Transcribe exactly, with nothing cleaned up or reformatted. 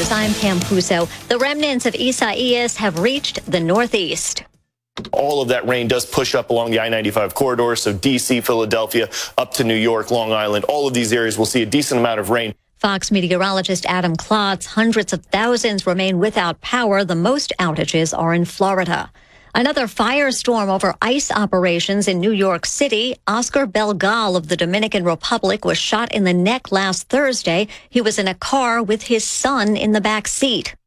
News, I'm Pam Puso. The remnants of Isaias have reached the Northeast. All of that rain does push up along the I ninety-five corridor, so D C, Philadelphia, up to New York, Long Island, all of these areas will see a decent amount of rain. Fox meteorologist Adam Klotz, hundreds of thousands remain without power. The most outages are in Florida. Another firestorm over ICE operations in New York City. Oscar Belgal of the Dominican Republic was shot in the neck last Thursday. He was in a car with his son in the back seat.